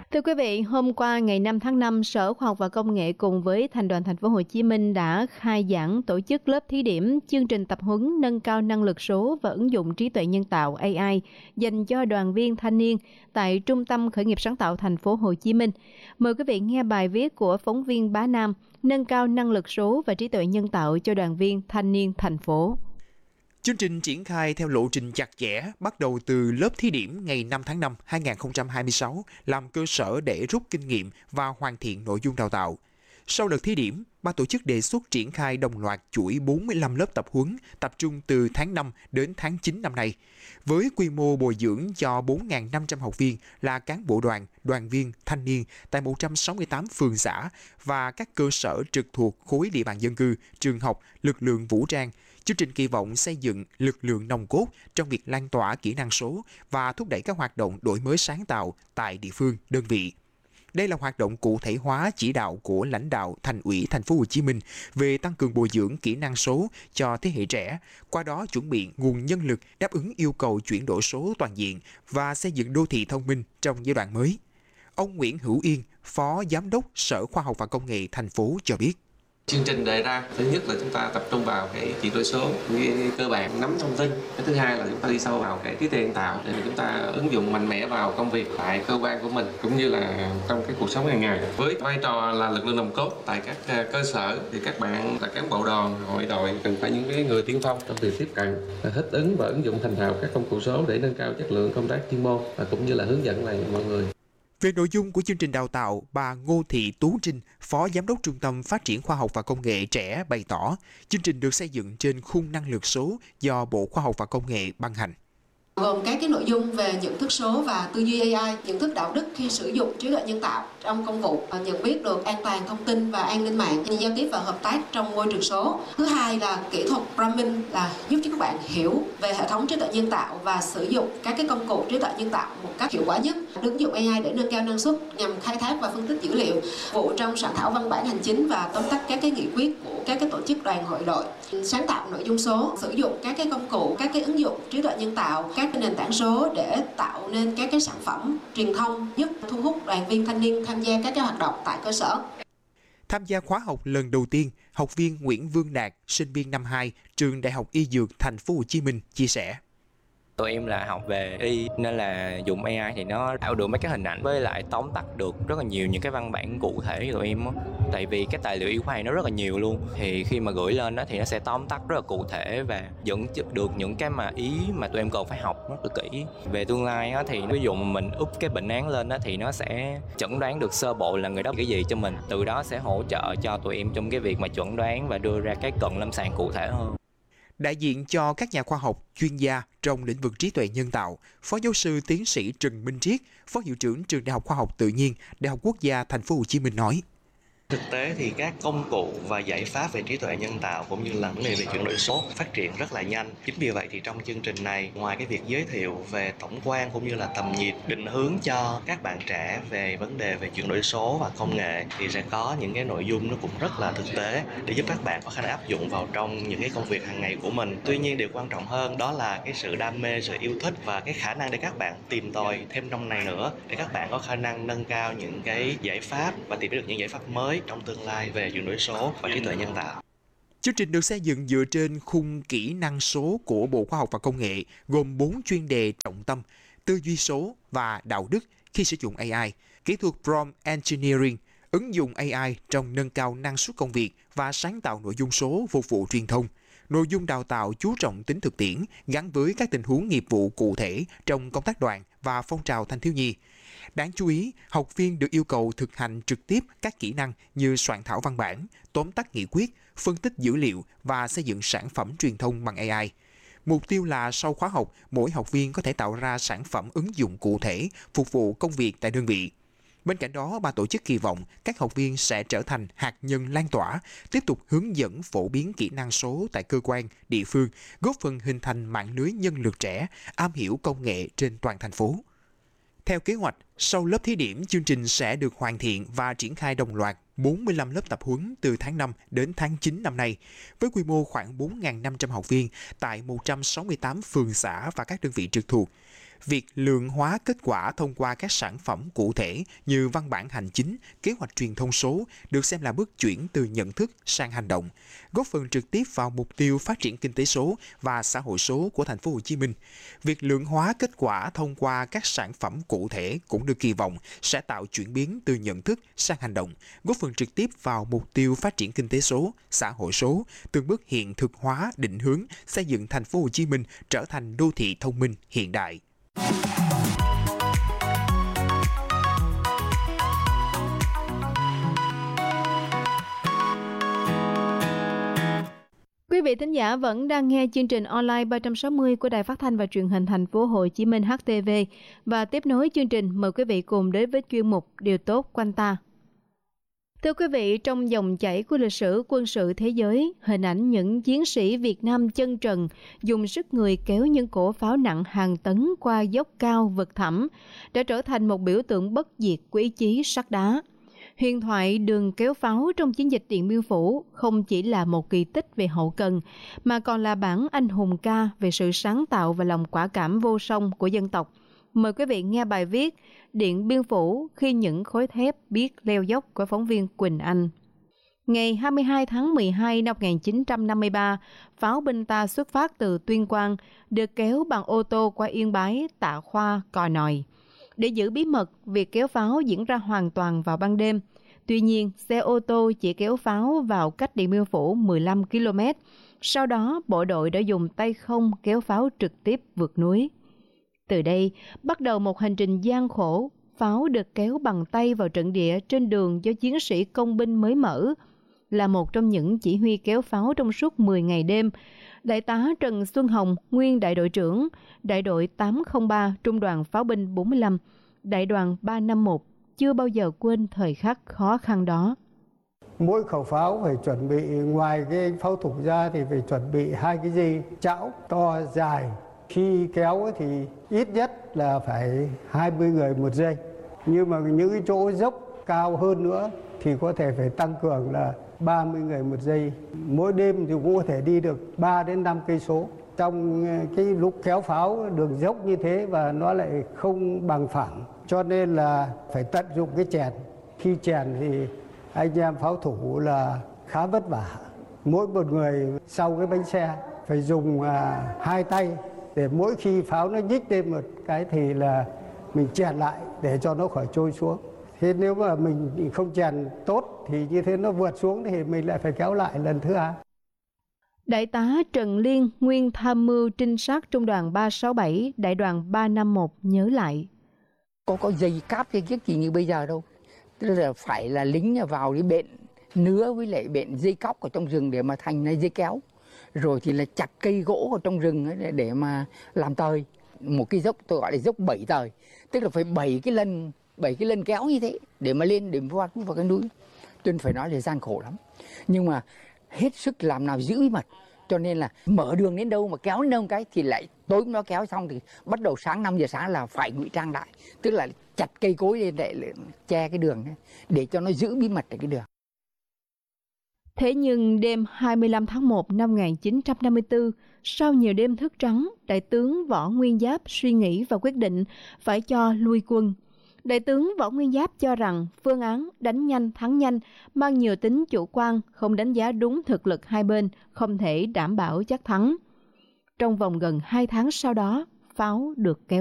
Thưa quý vị, hôm qua ngày 5 tháng 5, Sở Khoa học và Công nghệ cùng với Thành đoàn Thành phố Hồ Chí Minh đã khai giảng tổ chức lớp thí điểm chương trình tập huấn nâng cao năng lực số và ứng dụng trí tuệ nhân tạo AI dành cho đoàn viên thanh niên tại Trung tâm Khởi nghiệp sáng tạo Thành phố Hồ Chí Minh. Mời quý vị nghe bài viết của phóng viên Bá Nam nâng cao năng lực số và trí tuệ nhân tạo cho đoàn viên thanh niên thành phố. Chương trình triển khai theo lộ trình chặt chẽ, bắt đầu từ lớp thí điểm ngày 5 tháng 5 2026, làm cơ sở để rút kinh nghiệm và hoàn thiện nội dung đào tạo. Sau đợt thí điểm, ban tổ chức đề xuất triển khai đồng loạt chuỗi 45 lớp tập huấn tập trung từ tháng 5 đến tháng 9 năm nay, với quy mô bồi dưỡng cho 4.500 học viên là cán bộ đoàn, đoàn viên, thanh niên tại 168 phường xã và các cơ sở trực thuộc khối địa bàn dân cư, trường học, lực lượng vũ trang. Chương trình kỳ vọng xây dựng lực lượng nòng cốt trong việc lan tỏa kỹ năng số và thúc đẩy các hoạt động đổi mới sáng tạo tại địa phương, đơn vị. Đây là hoạt động cụ thể hóa chỉ đạo của lãnh đạo Thành ủy Thành phố Hồ Chí Minh về tăng cường bồi dưỡng kỹ năng số cho thế hệ trẻ, qua đó chuẩn bị nguồn nhân lực đáp ứng yêu cầu chuyển đổi số toàn diện và xây dựng đô thị thông minh trong giai đoạn mới. Ông Nguyễn Hữu Yên, Phó Giám đốc Sở Khoa học và Công nghệ thành phố cho biết. Chương trình đề ra, thứ nhất là chúng ta tập trung vào cái chuyển đổi số, cái cơ bản nắm thông tin. Cái thứ hai là chúng ta đi sâu vào cái trí tuệ nhân tạo để chúng ta ứng dụng mạnh mẽ vào công việc tại cơ quan của mình cũng như là trong cái cuộc sống hàng ngày. Với vai trò là lực lượng nòng cốt tại các cơ sở thì các bạn là cán bộ đoàn, hội đội cần phải những cái người tiên phong trong việc tiếp cận, thích ứng và ứng dụng thành thạo các công cụ số để nâng cao chất lượng công tác chuyên môn và cũng như là hướng dẫn lại mọi người. Về nội dung của chương trình đào tạo, bà Ngô Thị Tú Trinh, Phó Giám đốc Trung tâm Phát triển Khoa học và Công nghệ trẻ bày tỏ, chương trình được xây dựng trên khung năng lực số do Bộ Khoa học và Công nghệ ban hành. Gồm các cái nội dung về nhận thức số và tư duy AI, nhận thức đạo đức khi sử dụng trí tuệ nhân tạo trong công vụ, nhận biết được an toàn thông tin và an ninh mạng, giao tiếp và hợp tác trong môi trường số. Thứ hai là kỹ thuật programming, là giúp cho các bạn hiểu về hệ thống trí tuệ nhân tạo và sử dụng các cái công cụ trí tuệ nhân tạo một cách hiệu quả nhất. Ứng dụng AI để nâng cao năng suất nhằm khai thác và phân tích dữ liệu, vụ trong soạn thảo văn bản hành chính và tóm tắt các cái nghị quyết của các cái tổ chức đoàn hội đội, sáng tạo nội dung số, sử dụng các cái công cụ, các cái ứng dụng trí tuệ nhân tạo, các cái nền tảng số để tạo nên các cái sản phẩm truyền thông giúp thu hút đoàn viên thanh niên tham gia các cái hoạt động tại cơ sở. Tham gia khóa học lần đầu tiên, học viên Nguyễn Vương Đạt, sinh viên năm 2, trường Đại học Y Dược Thành phố Hồ Chí Minh chia sẻ. Tụi em là học về y nên là dùng AI thì nó tạo được mấy cái hình ảnh với lại tóm tắt được rất là nhiều những cái văn bản cụ thể cho tụi em á. Tại vì cái tài liệu y khoa này nó rất là nhiều luôn, thì khi mà gửi lên đó thì nó sẽ tóm tắt rất là cụ thể và dẫn được những cái mà ý mà tụi em cần phải học rất là kỹ. Về tương lai á, thì ví dụ mà mình up cái bệnh án lên đó thì nó sẽ chẩn đoán được sơ bộ là người đó cái gì cho mình, từ đó sẽ hỗ trợ cho tụi em trong cái việc mà chẩn đoán và đưa ra cái cận lâm sàng cụ thể hơn. Đại diện cho các nhà khoa học, chuyên gia trong lĩnh vực trí tuệ nhân tạo, Phó giáo sư tiến sĩ Trần Minh Triết, Phó hiệu trưởng Trường Đại học Khoa học Tự nhiên, Đại học Quốc gia Thành phố Hồ Chí Minh nói. Thực tế thì các công cụ và giải pháp về trí tuệ nhân tạo cũng như là vấn đề về chuyển đổi số phát triển rất là nhanh. Chính vì vậy thì trong chương trình này, ngoài cái việc giới thiệu về tổng quan cũng như là tầm nhìn, định hướng cho các bạn trẻ về vấn đề về chuyển đổi số và công nghệ thì sẽ có những cái nội dung nó cũng rất là thực tế để giúp các bạn có khả năng áp dụng vào trong những cái công việc hàng ngày của mình. Tuy nhiên điều quan trọng hơn đó là cái sự đam mê, sự yêu thích và cái khả năng để các bạn tìm tòi thêm trong này nữa để các bạn có khả năng nâng cao những cái giải pháp và tìm được những giải pháp mới trong tương lai về chuyển đổi số và trí tuệ nhân tạo. Chương trình được xây dựng dựa trên khung kỹ năng số của Bộ Khoa học và Công nghệ, gồm 4 chuyên đề trọng tâm: tư duy số và đạo đức khi sử dụng AI, kỹ thuật prompt engineering, ứng dụng AI trong nâng cao năng suất công việc và sáng tạo nội dung số phục vụ truyền thông. Nội dung đào tạo chú trọng tính thực tiễn gắn với các tình huống nghiệp vụ cụ thể trong công tác đoàn và phong trào thanh thiếu nhi. Đáng chú ý, học viên được yêu cầu thực hành trực tiếp các kỹ năng như soạn thảo văn bản, tóm tắt nghị quyết, phân tích dữ liệu và xây dựng sản phẩm truyền thông bằng AI. Mục tiêu là sau khóa học, mỗi học viên có thể tạo ra sản phẩm ứng dụng cụ thể, phục vụ công việc tại đơn vị. Bên cạnh đó, ban tổ chức kỳ vọng các học viên sẽ trở thành hạt nhân lan tỏa, tiếp tục hướng dẫn phổ biến kỹ năng số tại cơ quan, địa phương, góp phần hình thành mạng lưới nhân lực trẻ, am hiểu công nghệ trên toàn thành phố. Theo kế hoạch, sau lớp thí điểm, chương trình sẽ được hoàn thiện và triển khai đồng loạt 45 lớp tập huấn từ tháng 5 đến tháng 9 năm nay, với quy mô khoảng 4.500 học viên tại 168 phường xã và các đơn vị trực thuộc. Việc lượng hóa kết quả thông qua các sản phẩm cụ thể như văn bản hành chính, kế hoạch truyền thông số được xem là bước chuyển từ nhận thức sang hành động, góp phần trực tiếp vào mục tiêu phát triển kinh tế số và xã hội số của thành phố Hồ Chí Minh. Việc lượng hóa kết quả thông qua các sản phẩm cụ thể cũng được kỳ vọng sẽ tạo chuyển biến từ nhận thức sang hành động, góp phần trực tiếp vào mục tiêu phát triển kinh tế số, xã hội số, từng bước hiện thực hóa định hướng xây dựng thành phố Hồ Chí Minh trở thành đô thị thông minh hiện đại. Quý vị thính giả vẫn đang nghe chương trình online 360 của Đài Phát thanh và Truyền hình Thành phố Hồ Chí Minh HTV, và tiếp nối chương trình mời quý vị cùng đến với chuyên mục Điều tốt quanh ta. Thưa quý vị, trong dòng chảy của lịch sử quân sự thế giới, hình ảnh những chiến sĩ Việt Nam chân trần dùng sức người kéo những cổ pháo nặng hàng tấn qua dốc cao vực thẳm đã trở thành một biểu tượng bất diệt của ý chí sắt đá. Huyền thoại đường kéo pháo trong chiến dịch Điện Biên Phủ không chỉ là một kỳ tích về hậu cần, mà còn là bản anh hùng ca về sự sáng tạo và lòng quả cảm vô song của dân tộc. Mời quý vị nghe bài viết Điện Biên Phủ khi những khối thép biết leo dốc của phóng viên Quỳnh Anh. Ngày 22 tháng 12 năm 1953, pháo binh ta xuất phát từ Tuyên Quang, được kéo bằng ô tô qua Yên Bái, Tạ Khoa, Cò Nòi. Để giữ bí mật, việc kéo pháo diễn ra hoàn toàn vào ban đêm. Tuy nhiên, xe ô tô chỉ kéo pháo vào cách Điện Biên Phủ 15 km. Sau đó, bộ đội đã dùng tay không kéo pháo trực tiếp vượt núi. Từ đây, bắt đầu một hành trình gian khổ. Pháo được kéo bằng tay vào trận địa trên đường do chiến sĩ công binh mới mở. Là một trong những chỉ huy kéo pháo trong suốt 10 ngày đêm, Đại tá Trần Xuân Hồng, nguyên đại đội trưởng, đại đội 803, Trung đoàn Pháo binh 45, đại đoàn 351, chưa bao giờ quên thời khắc khó khăn đó. Mỗi khẩu pháo phải chuẩn bị, ngoài cái pháo thủ ra thì phải chuẩn bị 2 cái dây chảo to dài. Khi kéo thì ít nhất là phải 20 người một dây. Nhưng mà những cái chỗ dốc cao hơn nữa thì có thể phải tăng cường là 30 người một giây. Mỗi đêm thì cũng có thể đi được 3 đến 5 cây số. Trong cái lúc kéo pháo đường dốc như thế và nó lại không bằng phẳng, cho nên là phải tận dụng cái chèn. Khi chèn thì anh em pháo thủ là khá vất vả. Mỗi một người sau cái bánh xe phải dùng 2 tay để mỗi khi pháo nó nhích lên một cái thì là mình chèn lại để cho nó khỏi trôi xuống. Thế nếu mà mình không chèn tốt thì như thế nó vượt xuống thì mình lại phải kéo lại lần thứ hai. Đại tá Trần Liên, nguyên tham mưu trinh sát Trung đoàn 367, đại đoàn 351 nhớ lại. Có dây cáp dây kiếc gì như bây giờ đâu. Tức là phải là lính vào đi bện nứa với lại bện dây cóc ở trong rừng để mà thành ra dây kéo. Rồi thì là chặt cây gỗ ở trong rừng để mà làm tời. Một cái dốc tôi gọi là dốc 7 tời. Tức là phải 7 cái lân kéo như thế để mà lên để vào cái núi. Tôi phải nói là gian khổ lắm. Nhưng mà hết sức làm nào giữ bí mật. Cho nên là mở đường đến đâu mà kéo đến đâu cái thì lại tối nó kéo xong thì bắt đầu sáng 5 giờ sáng là phải ngụy trang lại. Tức là chặt cây cối lên để che cái đường để cho nó giữ bí mật ở cái đường. Thế nhưng đêm 25 tháng 1 năm 1954, sau nhiều đêm thức trắng, Đại tướng Võ Nguyên Giáp suy nghĩ và quyết định phải cho lui quân. Đại tướng Võ Nguyên Giáp cho rằng phương án đánh nhanh thắng nhanh mang nhiều tính chủ quan, không đánh giá đúng thực lực hai bên, không thể đảm bảo chắc thắng. Trong vòng gần 2 tháng sau đó, pháo được kéo